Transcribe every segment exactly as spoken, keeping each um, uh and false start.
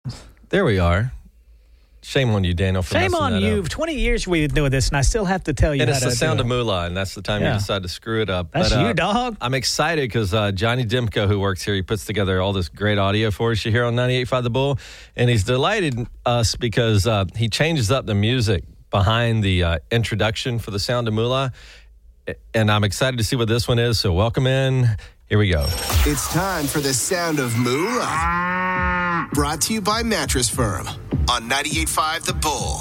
There we are. Shame on you, Daniel, for Shame messing on that you. up. twenty years we've been doing this, and I still have to tell you And how it's to the sound do of it. moolah, and that's the time Yeah. you decide to screw it up. That's but, uh, you, dog. I'm excited because uh, Johnny Dimko, who works here, he puts together all this great audio for us. You hear on ninety-eight point five The Bull, and he's delighted us because uh, he changes up the music behind the uh, introduction for the sound of moolah, and I'm excited to see what this one is. So welcome in. Here we go. It's time for the sound of moolah. Brought to you by Mattress Firm on ninety-eight point five The Bull.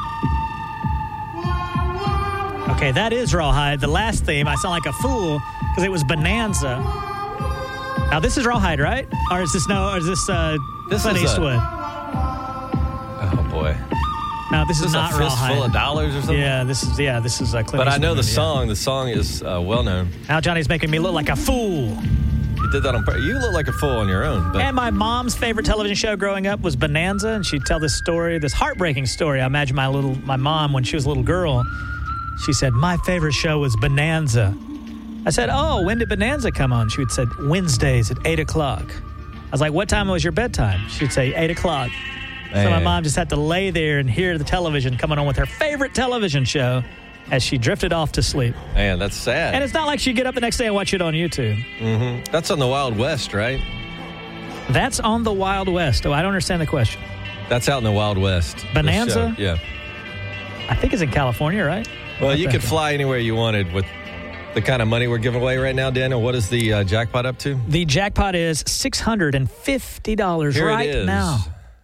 Okay, that is Rawhide. The last theme, I sound like a fool because it was Bonanza. Now, this is Rawhide, right? Or is this no? Or is this uh, This Clint is a- Eastwood? Oh, boy. No, this Is is this not a fistful Rawhide. of dollars or something? Yeah, this is yeah, this is uh, Clint But I know the Eastwood, yeah. song. The song is uh, well known. Now Johnny's making me look like a fool. You did that on purpose. You look like a fool on your own. But And my mom's favorite television show growing up was Bonanza, and she'd tell this story, this heartbreaking story. I imagine my little my mom when she was a little girl, she said, my favorite show was Bonanza. I said, oh, when did Bonanza come on? She would say, Wednesdays at eight o'clock. I was like, what time was your bedtime? She'd say, eight o'clock. So my Man. mom just had to lay there and hear the television coming on with her favorite television show as she drifted off to sleep. Man, that's sad. And it's not like she'd get up the next day and watch it on YouTube. hmm That's on the Wild West, right? That's on the Wild West. Oh, I don't understand the question. That's out in the Wild West. the Bonanza? show. Yeah. I think it's in California, right? Well, you Okay. could fly anywhere you wanted with the kind of money we're giving away right now, Daniel. What is the uh, jackpot up to? The jackpot is six hundred fifty dollars Here right it is. now.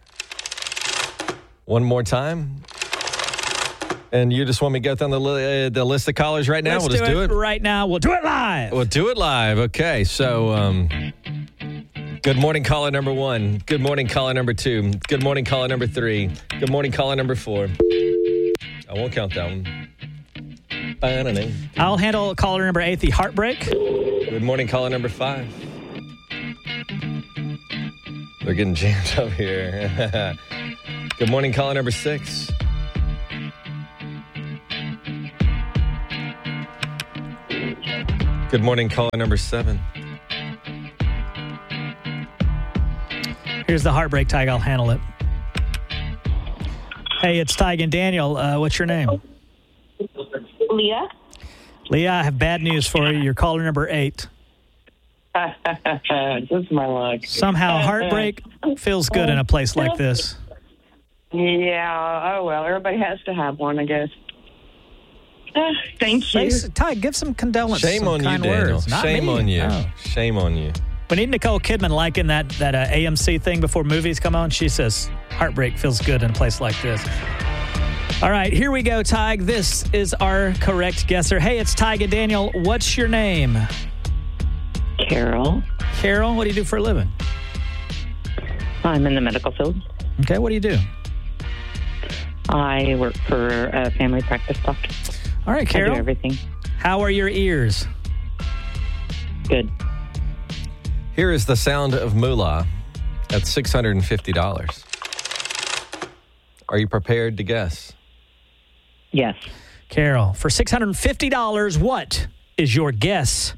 One more time. And you just want me to go down the, li- uh, the list of callers right now? Let's we'll just do, do it, it. right now. We'll do it live. We'll do it live. Okay. So, um, good morning, caller number one. Good morning, caller number two. Good morning, caller number three. Good morning, caller number four. I won't count that one. Ba-na-na. I'll handle caller number eight, the heartbreak. Good morning, caller number five. They're getting jammed up here. Good morning, caller number six. Good morning, caller number seven. Here's the heartbreak, Tig. I'll handle it. Hey, it's Tig and Daniel. Uh, what's your name? Leah? Leah, I have bad news for you. You're caller number eight. Just my luck. Somehow heartbreak feels good in a place like this. Yeah, oh well, everybody has to have one, I guess. Uh, thank you. Say, Tig, give some condolences. Shame some on you, kind Daniel. words. Not Shame me. on you. Oh. Shame on you. We need Nicole Kidman liking that that uh, A M C thing before movies come on. She says heartbreak feels good in a place like this. All right, here we go, Tig. This is our correct guesser. Hey, it's Tig and Daniel. What's your name? Carol. Carol, what do you do for a living? I'm in the medical field. Okay, what do you do? I work for a family practice doctor. All right, I do Carol. everything. How are your ears? Good. Here is the sound of moolah at six hundred fifty dollars. Are you prepared to guess? Yes. Carol, for six hundred fifty dollars, what is your guess?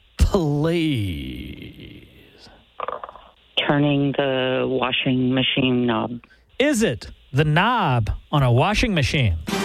Please. Turning the washing machine knob. Is it the knob on a washing machine?